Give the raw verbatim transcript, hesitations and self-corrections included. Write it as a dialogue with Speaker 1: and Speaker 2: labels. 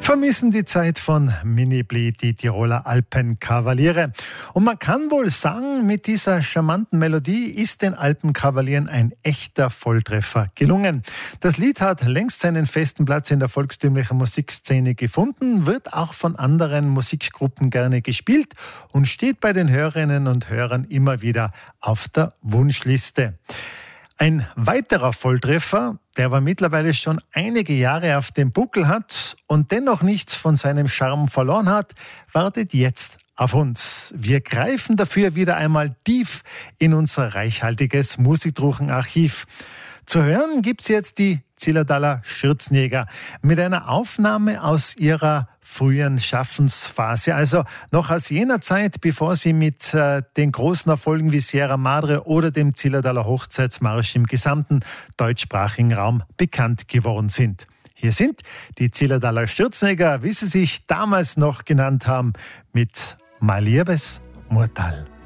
Speaker 1: vermissen die Zeit von Mini Blee, die Tiroler Alpenkavaliere. Und man kann wohl sagen, mit dieser charmanten Melodie ist den Alpenkavalieren ein echter Volltreffer gelungen. Das Lied hat längst seinen festen Platz in der volkstümlichen Musikszene gefunden, wird auch von anderen Musikgruppen gerne gespielt und steht bei den Hörerinnen und Hörern immer wieder auf der Wunschliste. Ein weiterer Volltreffer, der aber mittlerweile schon einige Jahre auf dem Buckel hat und dennoch nichts von seinem Charme verloren hat, wartet jetzt auf uns. Wir greifen dafür wieder einmal tief in unser reichhaltiges Musikdruchenarchiv. Zu hören gibt's jetzt die Zillertaler Schürzenjäger mit einer Aufnahme aus ihrer frühen Schaffensphase, also noch aus jener Zeit, bevor sie mit äh, den großen Erfolgen wie Sierra Madre oder dem Zillertaler Hochzeitsmarsch im gesamten deutschsprachigen Raum bekannt geworden sind. Hier sind die Zillertaler Schürzenjäger, wie sie sich damals noch genannt haben, mit Mein liebes Murtal.